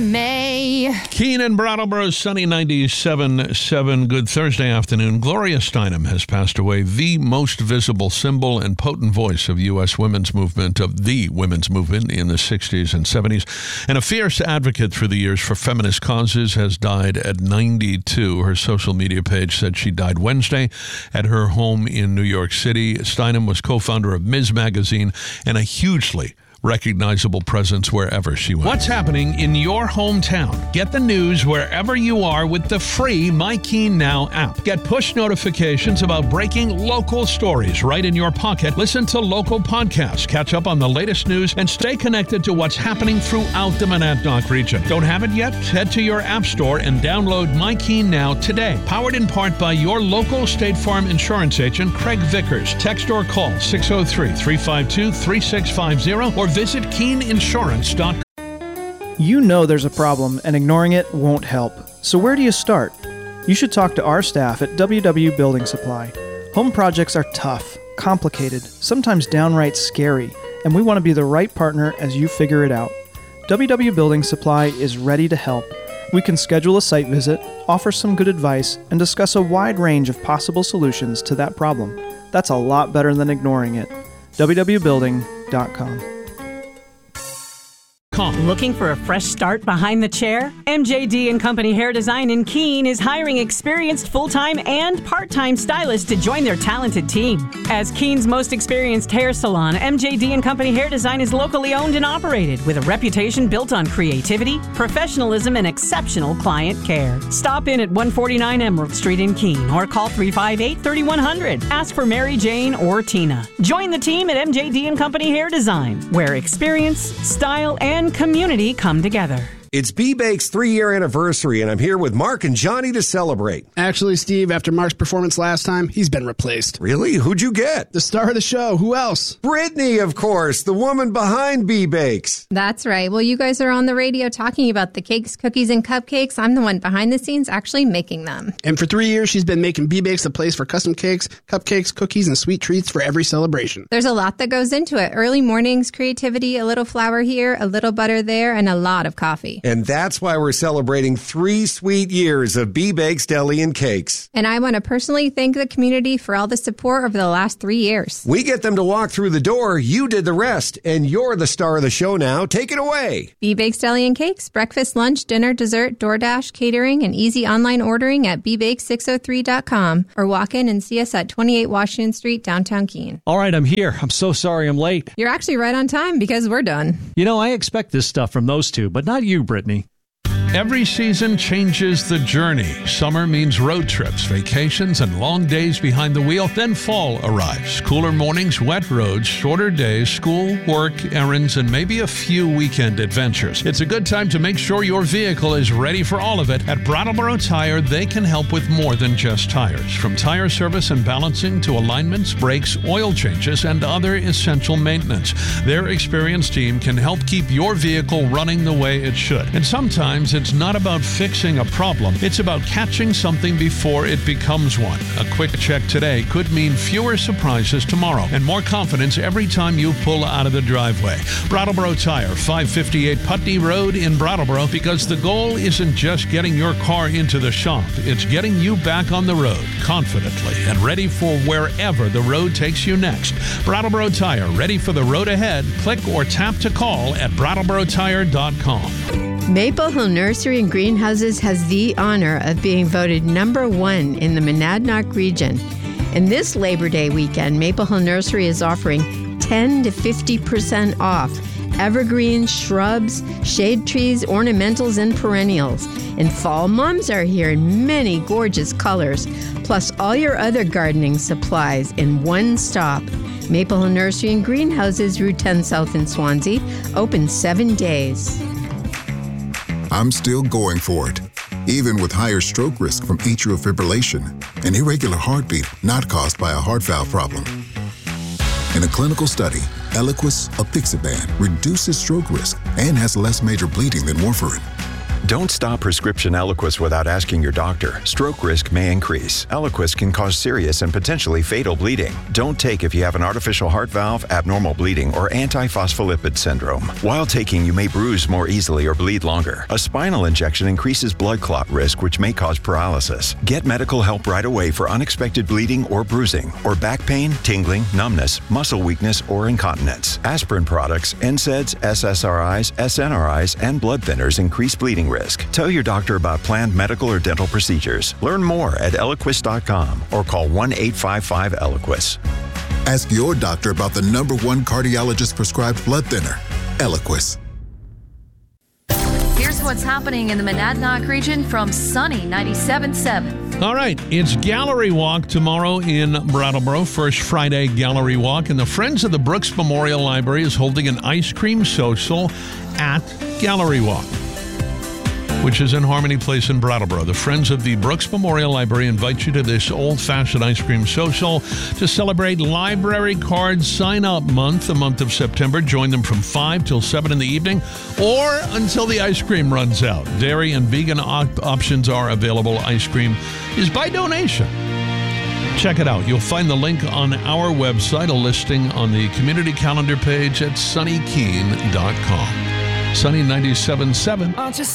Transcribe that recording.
May. Keene and Brattleboro, sunny 97.7. Good Thursday afternoon. Gloria Steinem has passed away, the most visible symbol and potent voice of U.S. women's movement, of the women's movement in the 60s and 70s, and a fierce advocate through the years for feminist causes, has died at 92. Her social media page said she died Wednesday at her home in New York City. Steinem was co-founder of Ms. Magazine and a hugely recognizable presence wherever she went. What's happening in your hometown? Get the news wherever you are with the free My Keene Now app. Get push notifications about breaking local stories right in your pocket. Listen to local podcasts, catch up on the latest news, and stay connected to what's happening throughout the Monadnock region. Don't have it yet? Head to your app store and download My Keene Now today. Powered in part by your local State Farm insurance agent, Craig Vickers. Text or call 603-352-3650 or visit KeeneInsurance.com. You know there's a problem, and ignoring it won't help. So where do you start? You should talk to our staff at WW Building Supply. Home projects are tough, complicated, sometimes downright scary, and we want to be the right partner as you figure it out. WW Building Supply is ready to help. We can schedule a site visit, offer some good advice, and discuss a wide range of possible solutions to that problem. That's a lot better than ignoring it. www.building.com. Looking for a fresh start behind the chair? MJD & Company Hair Design in Keene is hiring experienced full-time and part-time stylists to join their talented team. As Keene's most experienced hair salon, MJD & Company Hair Design is locally owned and operated with a reputation built on creativity, professionalism, and exceptional client care. Stop in at 149 Emerald Street in Keene or call 358-3100. Ask for Mary Jane or Tina. Join the team at MJD & Company Hair Design, where experience, style, and community come together. It's B-Bake's 3-year anniversary, and I'm here with Mark and Johnny to celebrate. Actually, Steve, after Mark's performance last time, he's been replaced. Really? Who'd you get? The star of the show. Who else? Brittany, of course, the woman behind B-Bakes. That's right. Well, you guys are on the radio talking about the cakes, cookies, and cupcakes. I'm the one behind the scenes actually making them. And for 3 years, she's been making B-Bakes a place for custom cakes, cupcakes, cookies, and sweet treats for every celebration. There's a lot that goes into it. Early mornings, creativity, a little flour here, a little butter there, and a lot of coffee. And that's why we're celebrating 3 sweet years of B-Bakes Deli and Cakes. And I want to personally thank the community for all the support over the last 3 years. We get them to walk through the door. You did the rest, and you're the star of the show now. Take it away. B-Bakes Deli and Cakes, breakfast, lunch, dinner, dessert, DoorDash, catering, and easy online ordering at bbake603.com or walk in and see us at 28 Washington Street, downtown Keene. All right, I'm here. I'm so sorry I'm late. You're actually right on time because we're done. You know, I expect this stuff from those two, but not you, Brittany. Every season changes the journey. Summer means road trips, vacations, and long days behind the wheel. Then fall arrives. Cooler mornings, wet roads, shorter days, school, work, errands, and maybe a few weekend adventures. It's a good time to make sure your vehicle is ready for all of it. At Brattleboro Tire, they can help with more than just tires. From tire service and balancing to alignments, brakes, oil changes, and other essential maintenance. Their experienced team can help keep your vehicle running the way it should. And sometimes it's not about fixing a problem. It's about catching something before it becomes one. A quick check today could mean fewer surprises tomorrow and more confidence every time you pull out of the driveway. Brattleboro Tire, 558 Putney Road in Brattleboro, because the goal isn't just getting your car into the shop. It's getting you back on the road confidently and ready for wherever the road takes you next. Brattleboro Tire, ready for the road ahead. Click or tap to call at BrattleboroTire.com. Maple Hill Nursery and Greenhouses has the honor of being voted #1 in the Monadnock region. And this Labor Day weekend, Maple Hill Nursery is offering 10 to 50% off evergreens, shrubs, shade trees, ornamentals, and perennials. And fall mums are here in many gorgeous colors, plus all your other gardening supplies in one stop. Maple Hill Nursery and Greenhouses, Route 10 South in Swansea, open 7 days. I'm still going for it, even with higher stroke risk from atrial fibrillation, an irregular heartbeat not caused by a heart valve problem. In a clinical study, Eliquis apixaban reduces stroke risk and has less major bleeding than warfarin. Don't stop prescription Eliquis without asking your doctor. Stroke risk may increase. Eliquis can cause serious and potentially fatal bleeding. Don't take if you have an artificial heart valve, abnormal bleeding, or antiphospholipid syndrome. While taking, you may bruise more easily or bleed longer. A spinal injection increases blood clot risk, which may cause paralysis. Get medical help right away for unexpected bleeding or bruising, or back pain, tingling, numbness, muscle weakness, or incontinence. Aspirin products, NSAIDs, SSRIs, SNRIs, and blood thinners increase bleeding risk. Tell your doctor about planned medical or dental procedures. Learn more at Eliquis.com or call 1-855-ELIQUIS. Ask your doctor about the #1 cardiologist prescribed blood thinner, Eliquis. Here's what's happening in the Monadnock region from Sunny 97.7. All right, it's Gallery Walk tomorrow in Brattleboro, first Friday Gallery Walk, and the Friends of the Brooks Memorial Library is holding an ice cream social at Gallery Walk, which is in Harmony Place in Brattleboro. The Friends of the Brooks Memorial Library invite you to this old-fashioned ice cream social to celebrate Library Card Sign-Up Month, the month of September. Join them from 5 till 7 in the evening or until the ice cream runs out. Dairy and vegan options are available. Ice cream is by donation. Check it out. You'll find the link on our website, a listing on the community calendar page at sunnykeene.com. Sunny 97.7.